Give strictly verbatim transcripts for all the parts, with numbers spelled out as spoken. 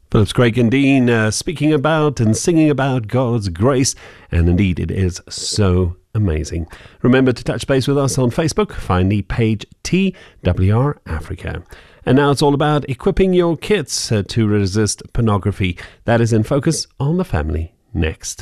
Phillips Craig and Dean uh, speaking about and singing about God's grace, and indeed it is so amazing. Remember to touch base with us on Facebook. Find the page T W R Africa. And now it's all about equipping your kids uh, to resist pornography. That is in Focus on the Family next.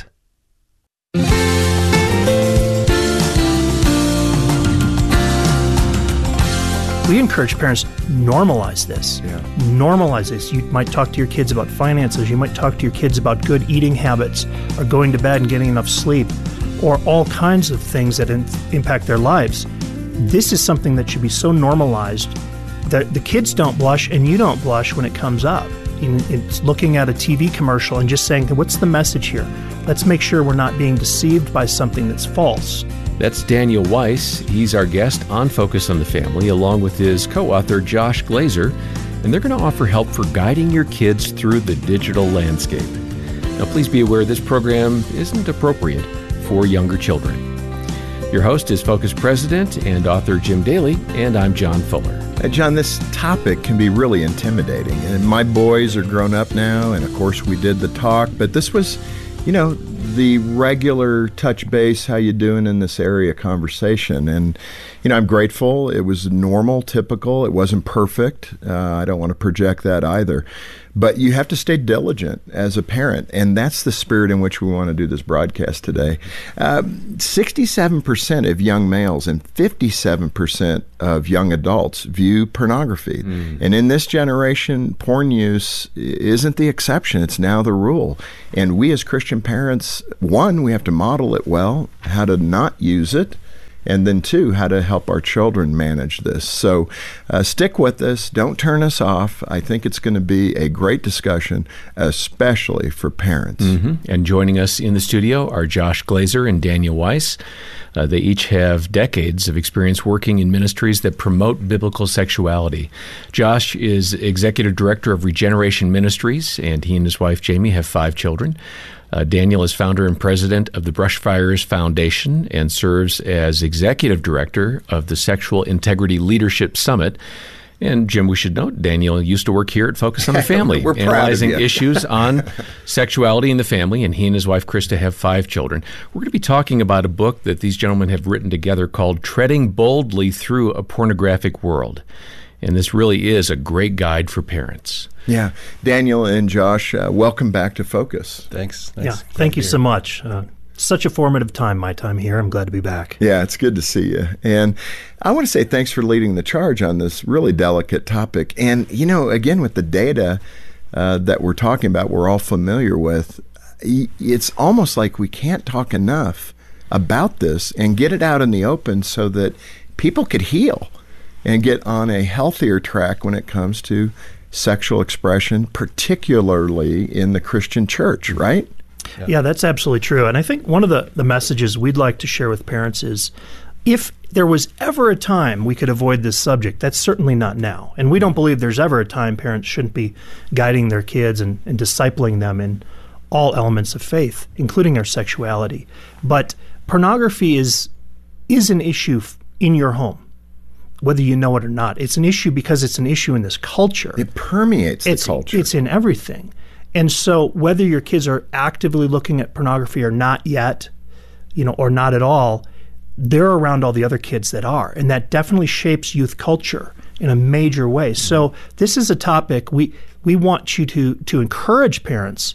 We encourage parents to normalize this. Yeah. Normalize this. You might talk to your kids about finances. You might talk to your kids about good eating habits or going to bed and getting enough sleep or all kinds of things that in- impact their lives. This is something that should be so normalized that the kids don't blush and you don't blush when it comes up. It's looking at a T V commercial and just saying, what's the message here? Let's make sure we're not being deceived by something that's false. That's Daniel Weiss. He's our guest on Focus on the Family, along with his co-author, Josh Glazer, and they're going to offer help for guiding your kids through the digital landscape. Now, please be aware this program isn't appropriate for younger children. Your host is Focus President and author Jim Daly, and I'm John Fuller. Uh, John, this topic can be really intimidating, and my boys are grown up now, and of course we did the talk, but this was, you know, the regular touch base, how you doing in this area conversation. And, you know, I'm grateful. It was normal, typical. It wasn't perfect. Uh, I don't want to project that either. But you have to stay diligent as a parent, and that's the spirit in which we want to do this broadcast today. Um, sixty-seven percent of young males and fifty-seven percent of young adults view pornography. Mm. And in this generation, porn use isn't the exception. It's now the rule. And we as Christian parents, one, we have to model it well, how to not use it. And then, two, how to help our children manage this. So uh, stick with us. Don't turn us off. I think it's going to be a great discussion, especially for parents. Mm-hmm. And joining us in the studio are Josh Glazer and Daniel Weiss. Uh, they each have decades of experience working in ministries that promote biblical sexuality. Josh is Executive Director of Regeneration Ministries, and he and his wife, Jamie, have five children. Uh, Daniel is founder and president of the Brushfires Foundation and serves as executive director of the Sexual Integrity Leadership Summit. And Jim, we should note, Daniel used to work here at Focus on the Family, We're analyzing proud of you. issues on sexuality in the family, and he and his wife, Krista, have five children. We're going to be talking about a book that these gentlemen have written together called Treading Boldly Through a Pornographic World. And this really is a great guide for parents. Yeah. Daniel and Josh, uh, welcome back to Focus. Thanks. Thanks. Yeah, thank you so much. Uh, such a formative time, my time here. I'm glad to be back. Yeah, it's good to see you. And I want to say thanks for leading the charge on this really delicate topic. And, you know, again, with the data uh, that we're talking about, we're all familiar with, it's almost like we can't talk enough about this and get it out in the open so that people could heal and get on a healthier track when it comes to sexual expression, particularly in the Christian church, right? Yeah. yeah, that's absolutely true. And I think one of the, the messages we'd like to share with parents is if there was ever a time we could avoid this subject, that's certainly not now. And we don't believe there's ever a time parents shouldn't be guiding their kids and, and discipling them in all elements of faith, including their sexuality. But pornography is is an issue in your home, whether you know it or not. It's an issue because it's an issue in this culture. It permeates the it's, culture. It's in everything. And so whether your kids are actively looking at pornography or not yet, you know, or not at all, they're around all the other kids that are. And that definitely shapes youth culture in a major way. So this is a topic we we want you to to encourage parents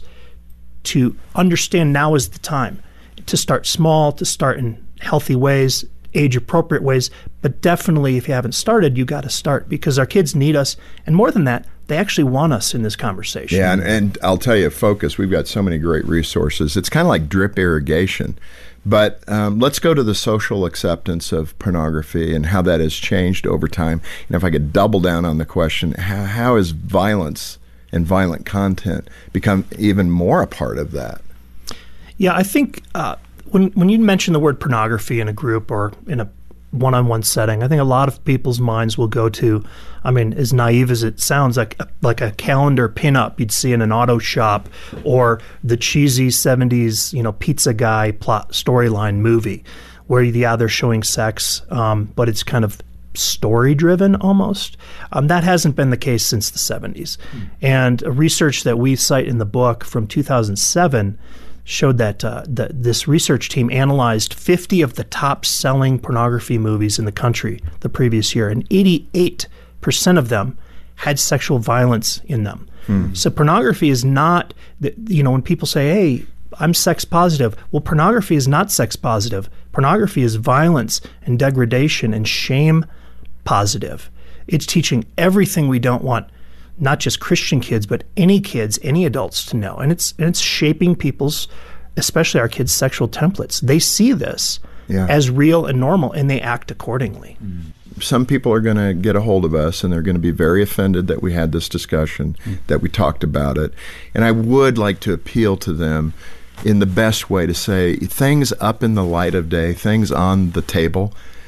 to understand now is the time to start small, to start in healthy ways, age-appropriate ways, but definitely if you haven't started, you got to start because our kids need us, and more than that, they actually want us in this conversation. Yeah, and, and I'll tell you, Focus, we've got so many great resources. It's kind of like drip irrigation, but um, let's go to the social acceptance of pornography and how that has changed over time. And if I could double down on the question, how, how has violence and violent content become even more a part of that? Yeah, I think uh, when when you mention the word pornography in a group or in a one-on-one setting, I think a lot of people's minds will go to, I mean, as naive as it sounds, like like a calendar pinup you'd see in an auto shop or the cheesy seventies, you know, pizza guy plot storyline movie where, yeah, they're showing sex, um, but it's kind of story-driven almost. Um, that hasn't been the case since the seventies. Mm. And a research that we cite in the book from two thousand seven showed that uh, the, this research team analyzed fifty of the top-selling pornography movies in the country the previous year, and eighty-eight percent of them had sexual violence in them. Mm. So pornography is not, you know, when people say, hey, I'm sex positive. Well, pornography is not sex positive. Pornography is violence and degradation and shame positive. It's teaching everything we don't want, not just Christian kids, but any kids, any adults to know. And it's and it's shaping people's, especially our kids' sexual templates. They see this yeah. as real and normal, and they act accordingly. Some people are going to get a hold of us, and they're going to be very offended that we had this discussion, mm. that we talked about it. And I would like to appeal to them in the best way to say things up in the light of day, things on the table.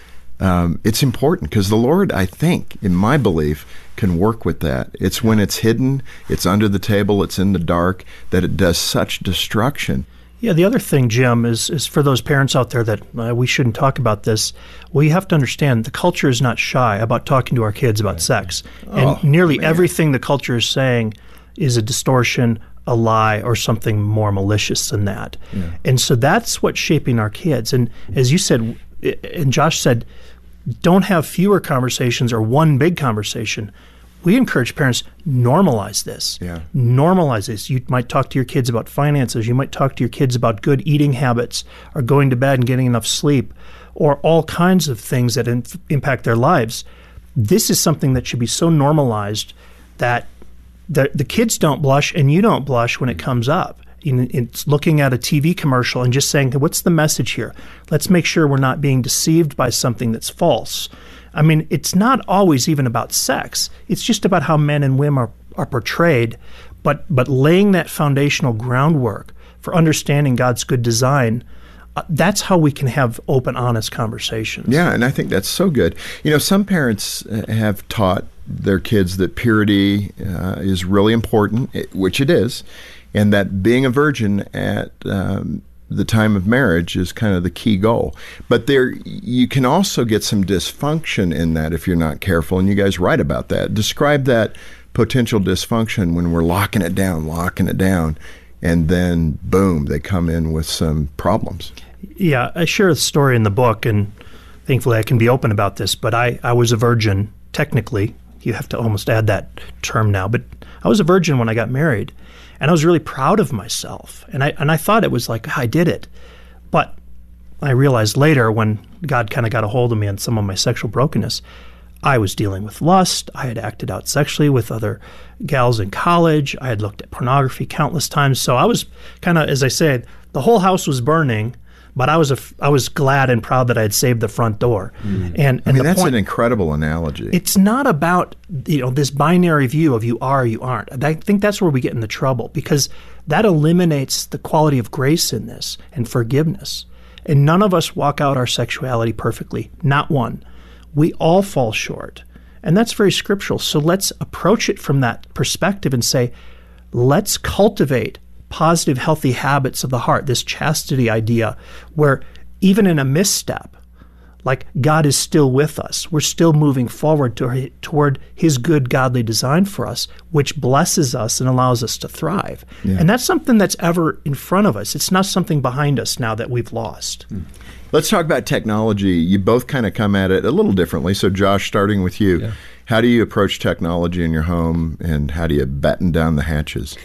Um, it's important because the Lord, I think, in my belief, can work with that. It's when it's hidden, it's under the table, it's in the dark, that it does such destruction. Yeah, the other thing, Jim, is is for those parents out there that uh, we shouldn't talk about this. Well, you have to understand the culture is not shy about talking to our kids about sex. And oh, nearly man. everything the culture is saying is a distortion, a lie, or something more malicious than that. Yeah. And so that's what's shaping our kids. And as you said, and Josh said, don't have fewer conversations or one big conversation. We encourage parents, normalize this. Yeah. Normalize this. You might talk to your kids about finances. You might talk to your kids about good eating habits or going to bed and getting enough sleep or all kinds of things that in- impact their lives. This is something that should be so normalized that the, the kids don't blush and you don't blush when it comes up. It's looking at a T V commercial and just saying, what's the message here? Let's make sure we're not being deceived by something that's false. I mean, it's not always even about sex. It's just about how men and women are, are portrayed, but but laying that foundational groundwork for understanding God's good design, uh, that's how we can have open, honest conversations. Yeah, and I think that's so good. You know, some parents have taught their kids that purity uh, is really important, which it is, and that being a virgin at um, the time of marriage is kind of the key goal. But there, you can also get some dysfunction in that if you're not careful, and you guys write about that. Describe that potential dysfunction when we're locking it down, locking it down, and then, boom, they come in with some problems. Yeah, I share a story in the book, and thankfully I can be open about this, but I, I was a virgin, technically. You have to almost add that term now, but I was a virgin when I got married. And I was really proud of myself. And I and I thought it was like, I did it. But I realized later when God kind of got a hold of me on some of my sexual brokenness, I was dealing with lust. I had acted out sexually with other gals in college. I had looked at pornography countless times. So I was kind of, as I said, the whole house was burning, but I was a, I was glad and proud that I had saved the front door. Mm. And, and I mean, the that's point, an incredible analogy. It's not about, you know, this binary view of you are or you aren't. I think that's where we get into trouble, because that eliminates the quality of grace in this and forgiveness. And none of us walk out our sexuality perfectly, not one. We all fall short. And that's very scriptural. So let's approach it from that perspective and say, let's cultivate positive, healthy habits of the heart, this chastity idea, where even in a misstep, like God is still with us. We're still moving forward to, toward his good, godly design for us, which blesses us and allows us to thrive. Yeah. And that's something that's ever in front of us. It's not something behind us now that we've lost. Hmm. Let's talk about technology. You both kind of come at it a little differently. So Josh, starting with you, yeah. How do you approach technology in your home, and how do you batten down the hatches?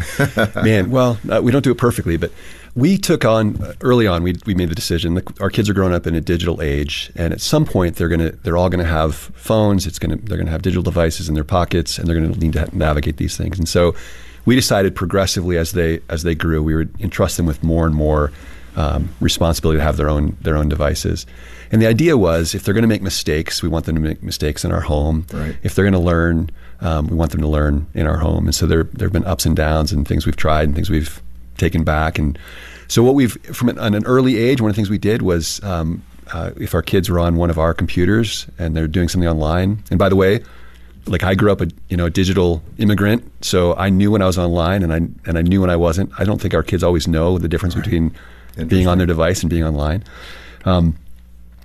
Man, well, uh, we don't do it perfectly, but we took on, uh, early on, we we made the decision that our kids are growing up in a digital age, and at some point they're gonna they're all gonna have phones. It's gonna they're gonna have digital devices in their pockets, and they're gonna need to navigate these things. And so we decided progressively as they as they grew, we would entrust them with more and more um, responsibility to have their own their own devices. And the idea was, if they're going to make mistakes, we want them to make mistakes in our home. Right. If they're going to learn, um, we want them to learn in our home. And so there there have been ups and downs and things we've tried and things we've taken back. And so what we've, from an, an, an early age, one of the things we did was, um, uh, if our kids were on one of our computers and they're doing something online, and by the way, like I grew up a you know a digital immigrant, so I knew when I was online and I and I knew when I wasn't. I don't think our kids always know the difference right. between being on their device and being online. Um,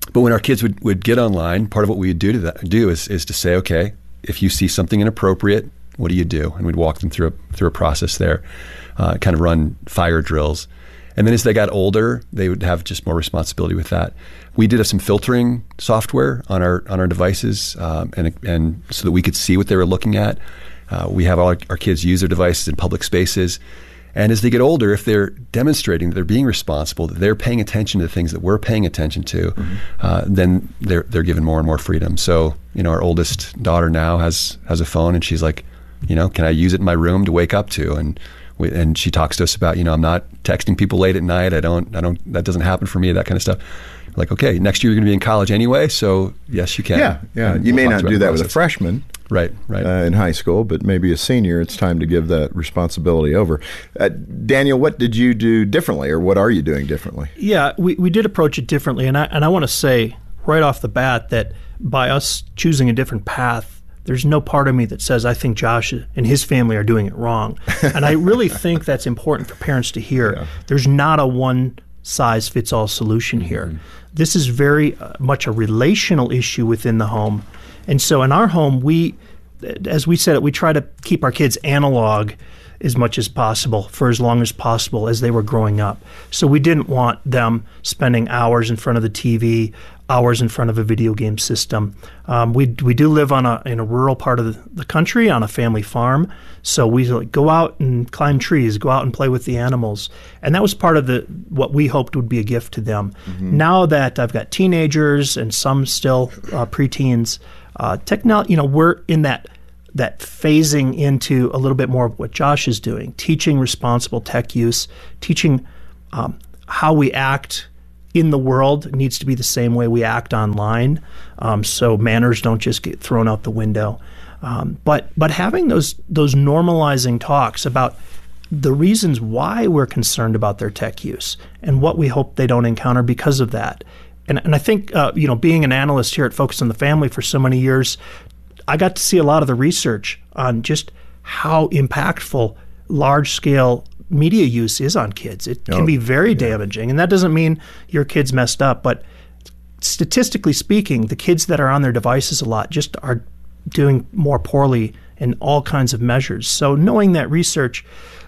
but when our kids would, would get online, part of what we would do to that do is, is to say, okay, if you see something inappropriate, what do you do? And we'd walk them through a, through a process there, uh, kind of run fire drills. And then as they got older, they would have just more responsibility with that. We did have some filtering software on our on our devices, um, and and so that we could see what they were looking at. Uh, we have all our, our kids use their devices in public spaces. And as they get older, if they're demonstrating that they're being responsible, that they're paying attention to the things that we're paying attention to, mm-hmm. uh, then they're they're given more and more freedom. So, you know, our oldest daughter now has has a phone, and she's like, you know, can I use it in my room to wake up to? And we, and she talks to us about, you know, I'm not texting people late at night. I don't, I don't, that doesn't happen for me, that kind of stuff. Like, okay, next year you're going to be in college anyway, so yes, you can. Yeah, yeah. And you we'll may not do that with a freshman. Right, right. Uh, in high school, but maybe a senior, it's time to give that responsibility over. Uh, Daniel, what did you do differently, or what are you doing differently? Yeah, we, we did approach it differently, and I, and I want to say right off the bat that by us choosing a different path, there's no part of me that says I think Josh and his family are doing it wrong. And I really think that's important for parents to hear. Yeah. There's not a one-size-fits-all solution here. Mm-hmm. This is very uh, much a relational issue within the home. And so in our home, we, as we said, we try to keep our kids analog as much as possible for as long as possible as they were growing up. So we didn't want them spending hours in front of the T V, hours in front of a video game system. Um, we we do live on a in a rural part of the, the country on a family farm, so we like, go out and climb trees, go out and play with the animals, and that was part of the what we hoped would be a gift to them. Mm-hmm. Now that I've got teenagers and some still uh, preteens, uh, technology, you know, we're in that. that phasing into a little bit more of what Josh is doing, teaching responsible tech use, teaching um, how we act in the world needs to be the same way we act online, um, so manners don't just get thrown out the window. Um, but but having those those normalizing talks about the reasons why we're concerned about their tech use and what we hope they don't encounter because of that. And, and I think, uh, you know, being an analyst here at Focus on the Family for so many years, I got to see a lot of the research on just how impactful large-scale media use is on kids. It can oh, be very yeah. damaging, and that doesn't mean your kid's messed up, but statistically speaking, the kids that are on their devices a lot just are doing more poorly in all kinds of measures. So knowing that research,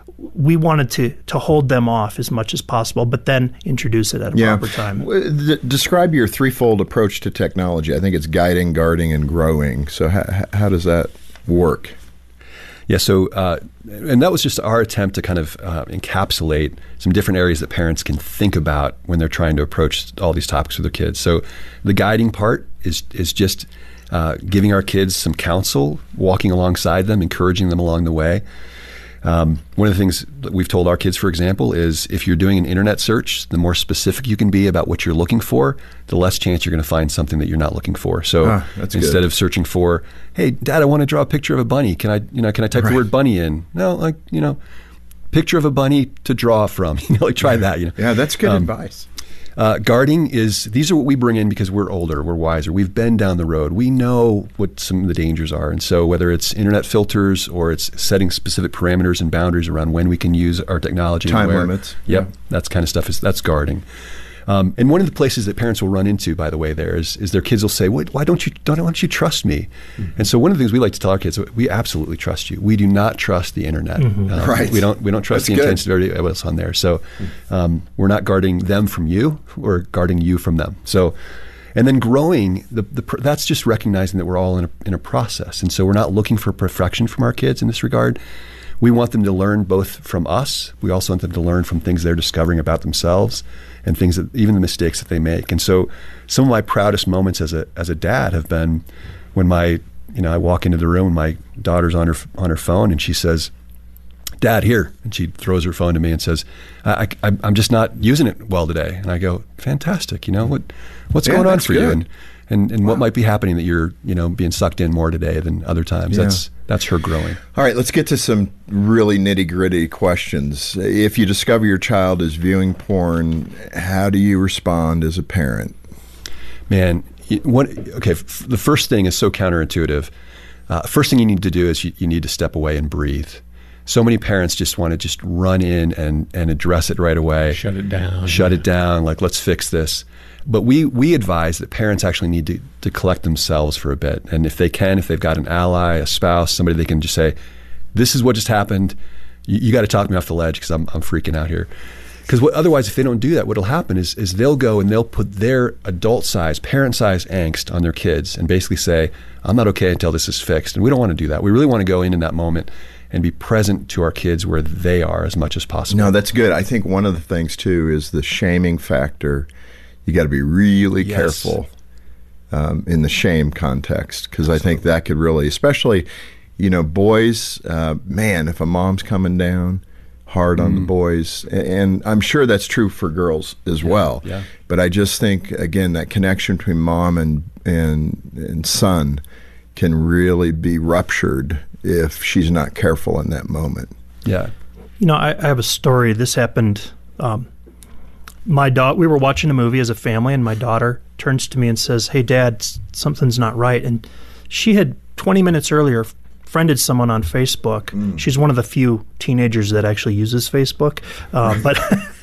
we wanted to to hold them off as much as possible, but then introduce it at a yeah. proper time. D- describe your threefold approach to technology. I think it's guiding, guarding, and growing. So how, how does that work? Yeah, so, uh, and that was just our attempt to kind of uh, encapsulate some different areas that parents can think about when they're trying to approach all these topics with their kids. So the guiding part is is just uh, giving our kids some counsel, walking alongside them, encouraging them along the way. Um, one of the things that we've told our kids, for example, is if you're doing an internet search, the more specific you can be about what you're looking for, the less chance you're going to find something that you're not looking for. So ah, instead good. of searching for, hey, Dad, I want to draw a picture of a bunny. Can I, you know, can I type right. the word bunny in? No, like, you know, picture of a bunny to draw from. You know, like try that. You know. Yeah, that's good um, advice. Uh, guarding is, these are what we bring in because we're older, we're wiser, we've been down the road, we know what some of the dangers are. And so whether it's internet filters or it's setting specific parameters and boundaries around when we can use our technology. Time and where, limits. Yep, yeah. That's kind of stuff, is that's guarding. Um, and one of the places that parents will run into, by the way, there is, is their kids will say, why don't you don't, why don't you trust me? Mm-hmm. And so one of the things we like to tell our kids, we absolutely trust you. We do not trust the internet. Mm-hmm. Um, right. We don't we don't trust That's the intentions of everybody else on there. So um, we're not guarding them from you, we're guarding you from them. So, and then growing, the, the that's just recognizing that we're all in a, in a process. And so we're not looking for perfection from our kids in this regard. We want them to learn both from us. We also want them to learn from things they're discovering about themselves and things that, even the mistakes that they make. And so some of my proudest moments as a as a dad have been when my, you know, I walk into the room and my daughter's on her on her phone and she says, Dad, here. And she throws her phone to me and says, I, I, I'm just not using it well today. And I go, fantastic. You know, what what's yeah, going on for good. you? And and, and wow. what might be happening that you're, you know, being sucked in more today than other times. Yeah. That's that's her growing. All right, let's get to some really nitty-gritty questions. If you discover your child is viewing porn, how do you respond as a parent? Man, what, okay, f- the first thing is so counterintuitive. Uh, first thing you need to do is you, you need to step away and breathe. So many parents just want to just run in and, and address it right away. Shut it down. Shut it down, like, let's fix this. But we we advise that parents actually need to, to collect themselves for a bit. And if they can, if they've got an ally, a spouse, somebody they can just say, this is what just happened. You, you got to talk me off the ledge because I'm, I'm freaking out here. Because otherwise, if they don't do that, what'll happen is, is they'll go and they'll put their adult-size, parent-size angst on their kids and basically say, I'm not okay until this is fixed. And we don't want to do that. We really want to go in in that moment and be present to our kids where they are as much as possible. No, that's good. I think one of the things, too, is the shaming factor. You got to be really Yes. careful um, in the shame context, because I think that could really, especially, you know, boys, uh, man, if a mom's coming down hard on mm. the boys, and I'm sure that's true for girls as yeah, well. Yeah. But I just think, again, that connection between mom and, and, and son can really be ruptured if she's not careful in that moment. Yeah. You know, I, I have a story. This happened. Um, my daughter, we were watching a movie as a family, and my daughter turns to me and says, "Hey, Dad, s- something's not right." And she had twenty minutes earlier friended someone on Facebook. Mm. She's one of the few teenagers that actually uses Facebook. Uh, but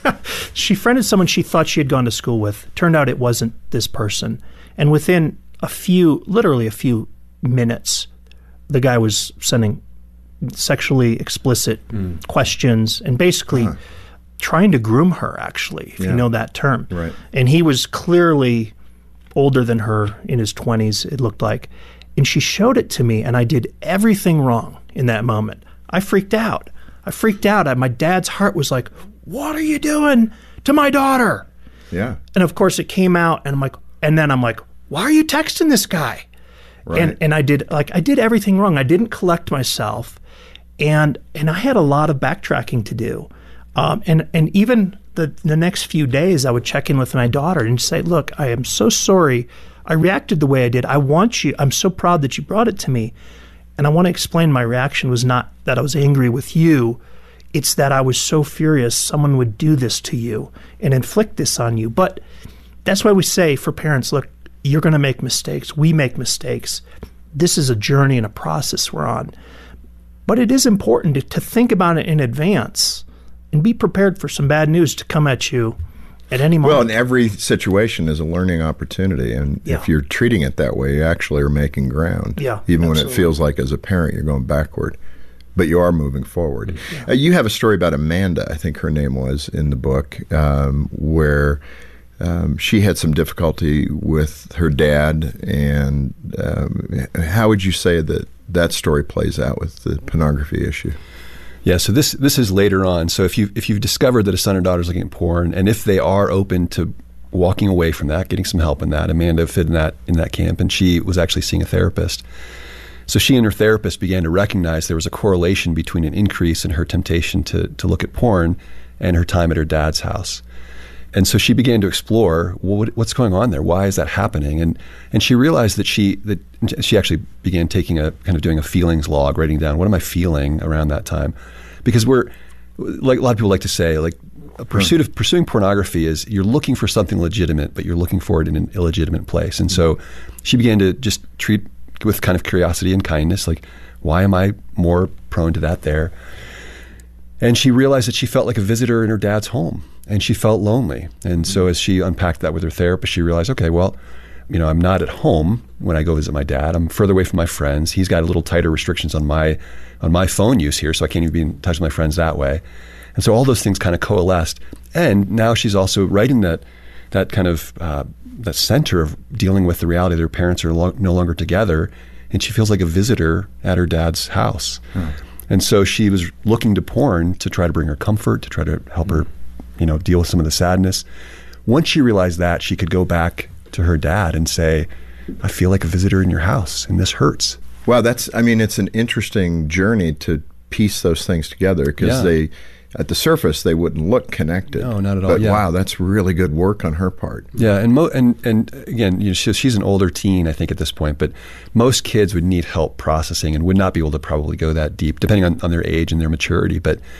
she friended someone she thought she had gone to school with. Turned out it wasn't this person. And within a few, literally a few minutes, the guy was sending sexually explicit mm. questions and basically uh-huh. trying to groom her, actually, if yeah. you know that term. Right. And he was clearly older than her, in his twenties, it looked like. And she showed it to me, and I did everything wrong in that moment. I freaked out. I freaked out. I, my dad's heart was like, what are you doing to my daughter? Yeah. And of course it came out, and I'm like, and then I'm like, why are you texting this guy? Right. And and I did like I did everything wrong. I didn't collect myself, and and I had a lot of backtracking to do. Um, and and even the the next few days, I would check in with my daughter and say, look, I am so sorry. I reacted the way I did. I want you. I'm so proud that you brought it to me. And I want to explain my reaction was not that I was angry with you. It's that I was so furious someone would do this to you and inflict this on you. But that's why we say for parents, look, you're going to make mistakes. We make mistakes. This is a journey and a process we're on. But it is important to, to think about it in advance and be prepared for some bad news to come at you at any moment. Well, and every situation is a learning opportunity, and Yeah. if you're treating it that way, you actually are making ground. Yeah, even when absolutely. it feels like as a parent you're going backward, but you are moving forward. Yeah. Uh, you have a story about Amanda, I think her name was, in the book, um, where um, she had some difficulty with her dad, and um, how would you say that that story plays out with the pornography issue? Yeah, so this this is later on. So if you if you've discovered that a son or daughter is looking at porn, and if they are open to walking away from that, getting some help in that, Amanda fit in that in that camp, and she was actually seeing a therapist. So she and her therapist began to recognize there was a correlation between an increase in her temptation to to look at porn and her time at her dad's house. And so she began to explore, well, what, what's going on there? Why is that happening? And and she realized that she that she actually began taking a kind of doing a feelings log, writing down, what am I feeling around that time? Because we're, like a lot of people like to say, like a pursuit of pursuing pornography is you're looking for something legitimate, but you're looking for it in an illegitimate place. And so she began to just treat with kind of curiosity and kindness, like, why am I more prone to that there? And she realized that she felt like a visitor in her dad's home, and she felt lonely. And so as she unpacked that with her therapist, she realized, okay, well, you know, I'm not at home when I go visit my dad. I'm further away from my friends. He's got a little tighter restrictions on my on my phone use here, so I can't even be in touch with my friends that way. And so all those things kind of coalesced. And now she's also right in that that kind of uh, that center of dealing with the reality that her parents are lo- no longer together, and she feels like a visitor at her dad's house. Hmm. And so she was looking to porn to try to bring her comfort, to try to help her, you know, deal with some of the sadness. Once she realized that, she could go back to her dad and say, I feel like a visitor in your house, and this hurts. Wow, that's, I mean, it's an interesting journey to piece those things together, because Yeah. they, at the surface, they wouldn't look connected. No, not at all, But yeah. wow, that's really good work on her part. Yeah, and mo- and and again, you know, she, she's an older teen, I think, at this point. But most kids would need help processing and would not be able to probably go that deep, depending on, on their age and their maturity. But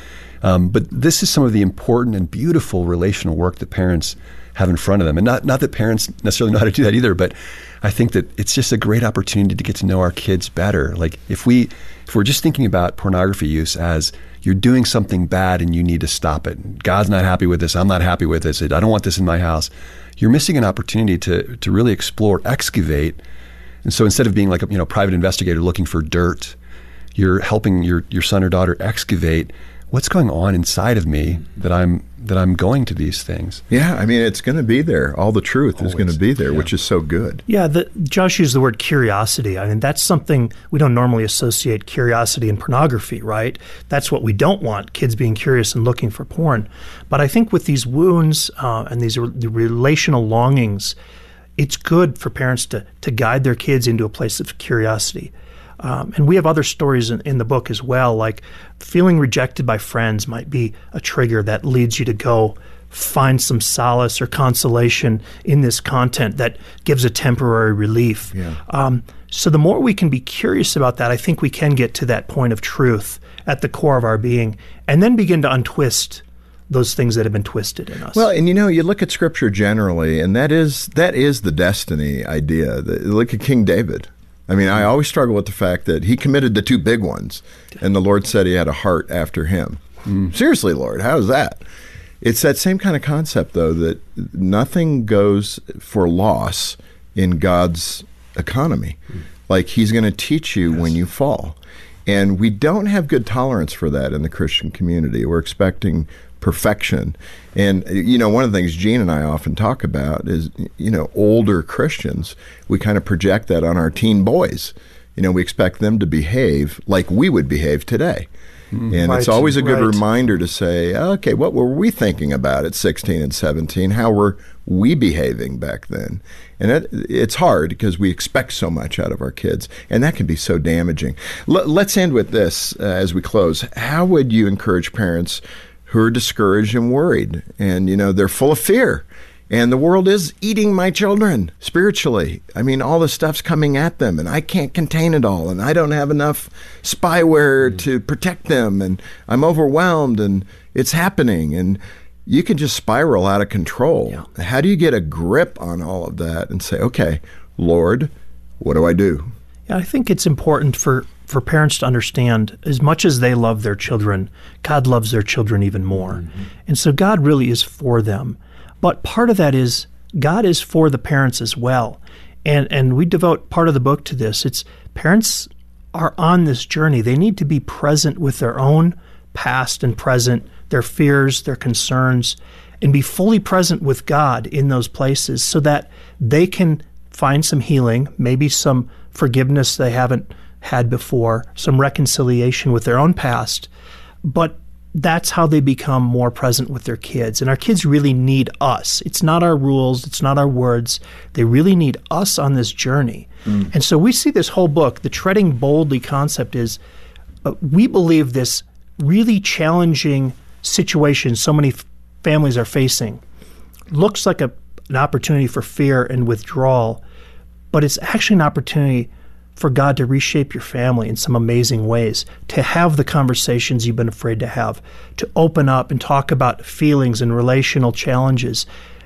Um, but this is some of the important and beautiful relational work that parents have in front of them. And not, not that parents necessarily know how to do that either, but I think that it's just a great opportunity to get to know our kids better. Like if we, if we're just thinking about pornography use as you're doing something bad and you need to stop it. God's not happy with this. I'm not happy with this. I don't want this in my house. You're missing an opportunity to to really explore, excavate. And so instead of being like a you know private investigator looking for dirt, you're helping your your son or daughter excavate what's going on inside of me that I'm that I'm going to these things. Yeah, I mean, it's going to be there. All the truth Always. is going to be there, yeah. which is so good. Yeah, the, Josh used the word curiosity. I mean, that's something we don't normally associate curiosity and pornography, right? That's what we don't want, kids being curious and looking for porn. But I think with these wounds uh, and these re- the relational longings, it's good for parents to to guide their kids into a place of curiosity. Um, and we have other stories in, in the book as well, like feeling rejected by friends might be a trigger that leads you to go find some solace or consolation in this content that gives a temporary relief. Yeah. Um, so the more we can be curious about that, I think we can get to that point of truth at the core of our being and then begin to untwist those things that have been twisted in us. Well, and you know, you look at Scripture generally, and that is that is the destiny idea. The, look at King David. I mean, I always struggle with the fact that he committed the two big ones, and the Lord said he had a heart after him. Mm. Seriously, Lord, how is that? It's that same kind of concept, though, that nothing goes for loss in God's economy. Mm. Like he's going to teach you yes. when you fall. And we don't have good tolerance for that in the Christian community. We're expecting perfection. And, you know, one of the things Gene and I often talk about is, you know, older Christians, we kind of project that on our teen boys. You know, we expect them to behave like we would behave today. Mm, and right, it's always a good right. reminder to say, okay, what were we thinking about at sixteen and seventeen? How were we behaving back then? And it, it's hard because we expect so much out of our kids, and that can be so damaging. L- let's end with this uh, as we close. How would you encourage parents who are discouraged and worried, and you know they're full of fear, and the world is eating my children spiritually? I mean, all this stuff's coming at them, and I can't contain it all, and I don't have enough spyware mm. to protect them, and I'm overwhelmed, and it's happening, and you can just spiral out of control. Yeah. How do you get a grip on all of that and say, okay, Lord, what do I do? Yeah, I think it's important for for parents to understand, as much as they love their children, God loves their children even more. Mm-hmm. And so God really is for them. But part of that is God is for the parents as well. And and we devote part of the book to this. It's parents are on this journey. They need to be present with their own past and present, their fears, their concerns, and be fully present with God in those places so that they can find some healing, maybe some forgiveness they haven't had before, some reconciliation with their own past, but that's how they become more present with their kids. And our kids really need us. It's not our rules, it's not our words. They really need us on this journey. Mm. And so we see this whole book, the Treading Boldly concept is, uh, we believe this really challenging situation so many f- families are facing looks like a, an opportunity for fear and withdrawal, but it's actually an opportunity for God to reshape your family in some amazing ways, to have the conversations you've been afraid to have, to open up and talk about feelings and relational challenges.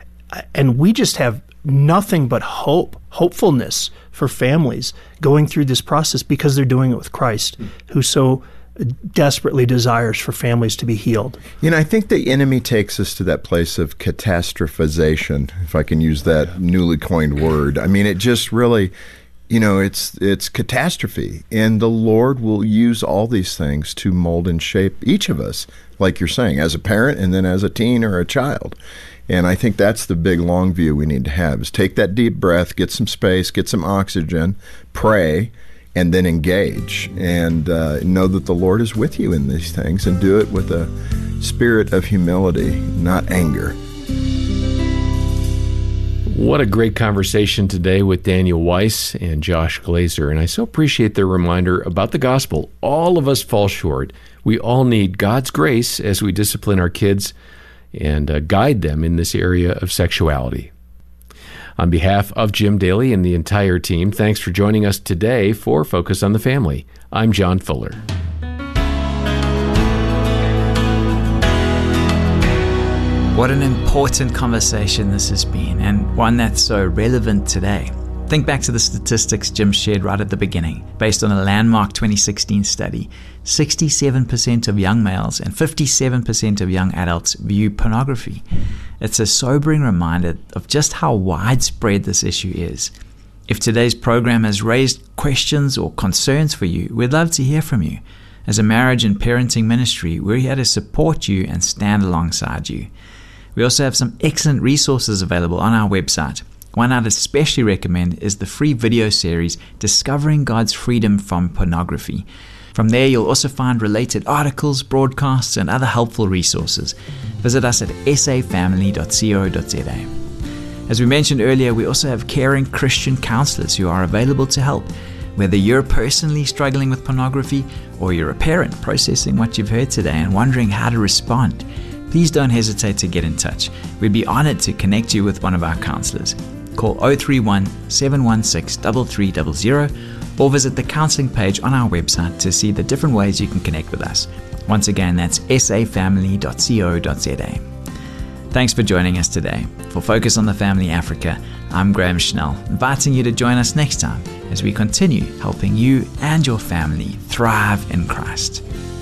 And we just have nothing but hope, hopefulness for families going through this process because they're doing it with Christ, who so desperately desires for families to be healed. You know, I think the enemy takes us to that place of catastrophization, if I can use that yeah. newly coined word. I mean, it just really... You know, it's it's catastrophe, and the Lord will use all these things to mold and shape each of us, like you're saying, as a parent and then as a teen or a child. And I think that's the big long view we need to have, is take that deep breath, get some space, get some oxygen, pray, and then engage, and uh, know that the Lord is with you in these things, and do it with a spirit of humility, not anger. What a great conversation today with Daniel Weiss and Josh Glazer. And I so appreciate their reminder about the gospel. All of us fall short. We all need God's grace as we discipline our kids and uh, guide them in this area of sexuality. On behalf of Jim Daly and the entire team, thanks for joining us today for Focus on the Family. I'm John Fuller. What an important conversation this has been, and one that's so relevant today. Think back to the statistics Jim shared right at the beginning. Based on a landmark twenty sixteen study, sixty-seven percent of young males and fifty-seven percent of young adults view pornography. It's a sobering reminder of just how widespread this issue is. If today's program has raised questions or concerns for you, we'd love to hear from you. As a marriage and parenting ministry, we're here to support you and stand alongside you. We also have some excellent resources available on our website. One I'd especially recommend is the free video series, Discovering God's Freedom from Pornography. From there, you'll also find related articles, broadcasts, and other helpful resources. Visit us at s a family dot co dot z a. As we mentioned earlier, we also have caring Christian counselors who are available to help. Whether you're personally struggling with pornography or you're a parent processing what you've heard today and wondering how to respond, please don't hesitate to get in touch. We'd be honored to connect you with one of our counselors. Call zero three one, seven one six, three three zero zero or visit the counseling page on our website to see the different ways you can connect with us. Once again, that's s a family dot co dot z a. Thanks for joining us today. For Focus on the Family Africa, I'm Graham Schnell, inviting you to join us next time as we continue helping you and your family thrive in Christ.